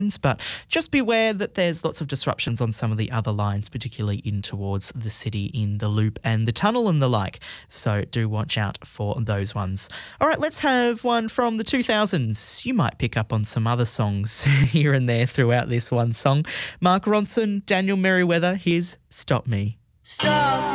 but just beware that there's lots of disruptions on some of the other lines, particularly in towards the city in the Loop and the Tunnel and the like. So do watch out for those ones. All right, let's have one from the 2000s. You might pick up on some other songs here and there throughout this one song. Mark Ronson, Daniel Merriweather, here's Stop Me. Stop